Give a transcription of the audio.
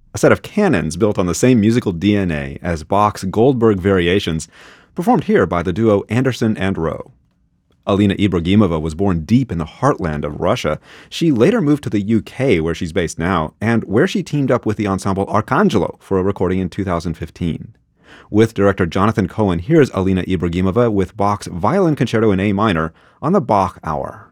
a set of canons built on the same musical DNA as Bach's Goldberg Variations, performed here by the duo Anderson and Rowe. Alina Ibragimova was born deep in the heartland of Russia. She later moved to the UK, where she's based now, and where she teamed up with the ensemble Arcangelo for a recording in 2015. With director Jonathan Cohen, here's Alina Ibragimova with Bach's Violin Concerto in A minor on the Bach Hour.